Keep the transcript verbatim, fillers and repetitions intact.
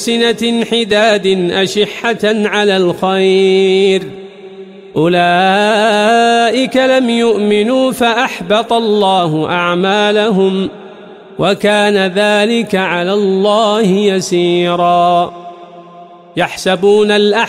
سنة حداد أشحة على الخير أولئك لم يؤمنوا فأحبط الله أعمالهم وكان ذلك على الله يسيرا. يحسبون الأحزاب